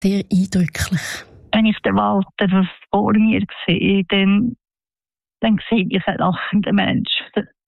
sehr eindrücklich. Wenn ich den Walter vor mir sehe, dann sehe ich einen lachenden Menschen.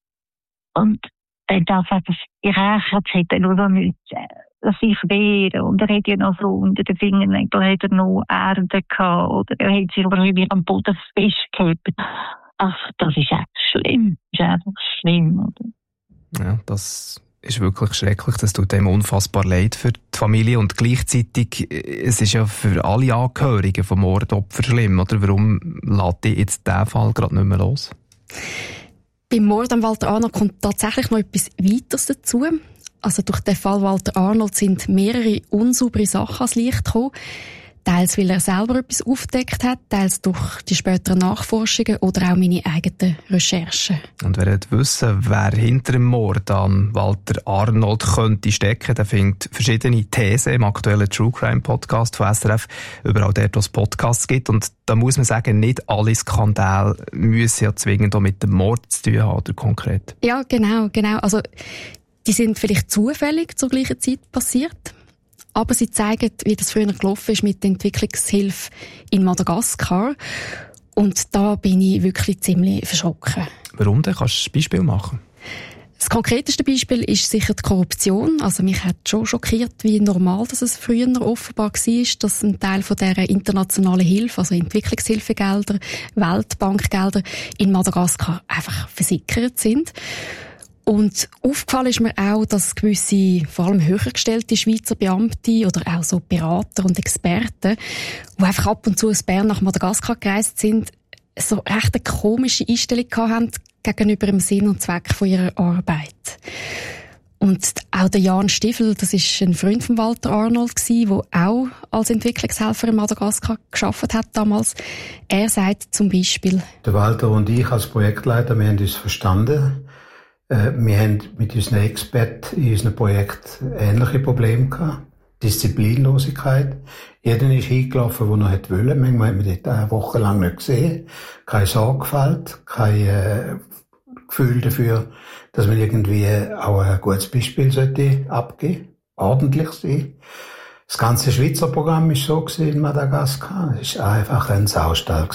Und dann darf er das gerechnet, hat er nur sich wehren. Und er hat ja noch so unter den Fingernägeln hat er noch Erde gehabt. Oder er hat sich wieder am Boden festgehalten. Ach, das ist echt schlimm. Das ist einfach schlimm, oder? Ja, das ist wirklich schrecklich. Das tut einem unfassbar leid für die Familie. Und gleichzeitig, es ist ja für alle Angehörigen vom Mordopfer schlimm, oder? Warum lässt dich jetzt diesen Fall gerade nicht mehr los? Beim Mord an Walter Arnold kommt tatsächlich noch etwas Weiteres dazu. Also durch den Fall Walter Arnold sind mehrere unsaubere Sachen ans Licht gekommen. Teils, weil er selber etwas aufgedeckt hat, teils durch die späteren Nachforschungen oder auch meine eigenen Recherchen. Und wer wissen, wer hinter dem Mord an Walter Arnold könnte stecken, der findet verschiedene Thesen im aktuellen True Crime Podcast von SRF, überall dort, wo es Podcasts gibt. Und da muss man sagen, nicht alle Skandale müssen ja zwingend auch mit dem Mord zu tun haben, oder konkret? Ja, genau. Also, die sind vielleicht zufällig zur gleichen Zeit passiert. Aber sie zeigen, wie das früher gelaufen ist mit der Entwicklungshilfe in Madagaskar. Und da bin ich wirklich ziemlich verschrocken. Warum denn? Kannst du ein Beispiel machen? Das konkreteste Beispiel ist sicher die Korruption. Also mich hat schon schockiert, wie normal dass es früher offenbar war, dass ein Teil von dieser internationalen Hilfe, also Entwicklungshilfegelder, Weltbankgelder in Madagaskar einfach versickert sind. Und aufgefallen ist mir auch, dass gewisse, vor allem höher gestellte Schweizer Beamte oder auch so Berater und Experten, die einfach ab und zu aus Bern nach Madagaskar gereist sind, so recht eine komische Einstellung hatten gegenüber dem Sinn und Zweck von ihrer Arbeit. Und auch der Jan Stiefel, das ist ein Freund von Walter Arnold gsi, der auch als Entwicklungshelfer in Madagaskar gearbeitet hat damals. Er sagt zum Beispiel: Der Walter und ich als Projektleiter, wir haben uns verstanden. Wir haben mit unseren Experten in unserem Projekt ähnliche Probleme gehabt. Disziplinlosigkeit. Jeder ist hingelaufen, der noch wollte. Manchmal hat man dort eine Woche lang nicht gesehen. Keine Sorgfalt, kein Gefühl dafür, dass man irgendwie auch ein gutes Beispiel sollte abgeben, ordentlich sein. Das ganze Schweizer Programm war so in Madagaskar. Es war einfach ein Saustall.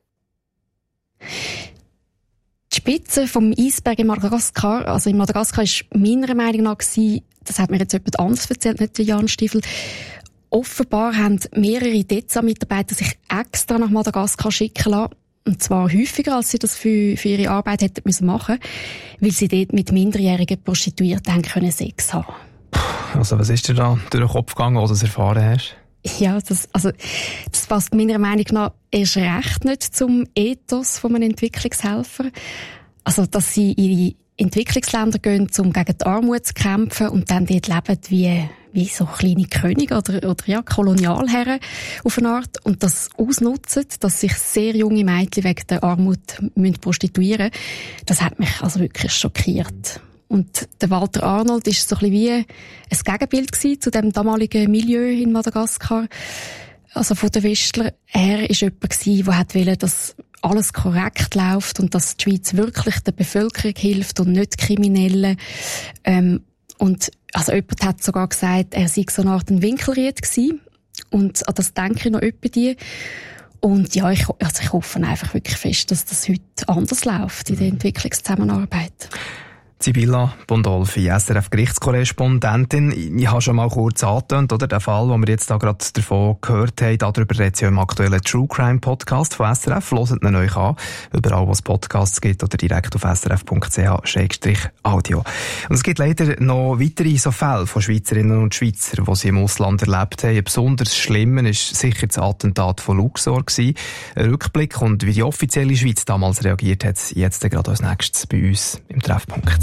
Die Spitze vom Eisberg in Madagaskar, also in Madagaskar ist meiner Meinung nach gewesen, das hat mir jetzt jemand anderes erzählt, nicht der Jan Stiefel. Offenbar haben mehrere DEZA-Mitarbeiter sich extra nach Madagaskar schicken lassen. Und zwar häufiger, als sie das für ihre Arbeit hätten machen müssen, weil sie dort mit minderjährigen Prostituierten haben können Sex haben. Also was ist dir da durch den Kopf gegangen, als du das erfahren hast? Ja, das passt meiner Meinung nach erst recht nicht zum Ethos von einem Entwicklungshelfer. Also, dass sie in die Entwicklungsländer gehen, um gegen die Armut zu kämpfen und dann dort leben wie so kleine Könige oder Kolonialherren auf eine Art und das ausnutzen, dass sich sehr junge Mädchen wegen der Armut prostituieren müssen. Das hat mich also wirklich schockiert. Und der Walter Arnold ist so ein bisschen wie ein Gegenbild gewesen zu dem damaligen Milieu in Madagaskar. Also von den Westlern. Er war jemand gewesen, der wollte, dass alles korrekt läuft und dass die Schweiz wirklich der Bevölkerung hilft und nicht Kriminellen. Und also jemand hat sogar gesagt, er sei so eine Art ein Winkelried gewesen. Und an das denke ich noch etwa die. Und ja, ich hoffe einfach wirklich fest, dass das heute anders läuft in der Entwicklungszusammenarbeit. Sibylla Bondolfi, SRF-Gerichtskorrespondentin. Ich habe schon mal kurz angetönt, oder? Der Fall, den wir jetzt da gerade davon gehört haben, darüber redet ja im aktuellen True Crime Podcast von SRF. Hört ihn euch an, überall wo es Podcasts gibt oder direkt auf srf.ch/audio. Und es gibt leider noch weitere so Fälle von Schweizerinnen und Schweizern, die sie im Ausland erlebt haben. Ein besonders schlimmer war sicher das Attentat von Luxor gewesen. Ein Rückblick und wie die offizielle Schweiz damals reagiert hat, jetzt gerade als nächstes bei uns im Treffpunkt.